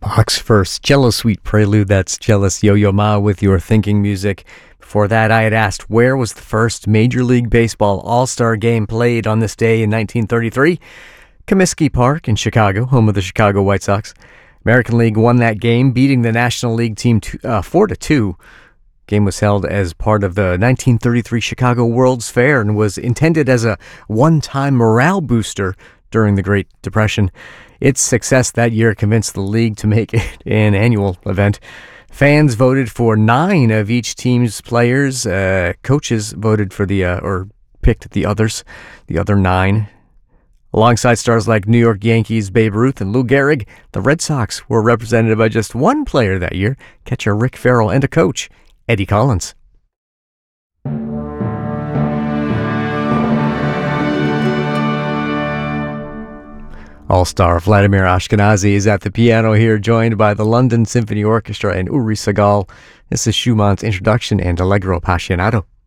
Hawks first, Jello Suite Prelude. That's Jealous Yo-Yo Ma with Your Thinking Music. Before that, I had asked, where was the first Major League Baseball All-Star game played on this day in 1933? Comiskey Park in Chicago, home of the Chicago White Sox. American League won that game, beating the National League team 4-2. Game was held as part of the 1933 Chicago World's Fair and was intended as a one-time morale booster during the Great Depression. Its success that year convinced the league to make it an annual event. Fans voted for 9 of each team's players. Coaches voted for picked the other 9. Alongside stars like New York Yankees' Babe Ruth and Lou Gehrig, the Red Sox were represented by just one player that year, catcher Rick Farrell, and a coach, Eddie Collins. All-star Vladimir Ashkenazy is at the piano here, joined by the London Symphony Orchestra and Uri Segal. This is Schumann's Introduction and Allegro Appassionato.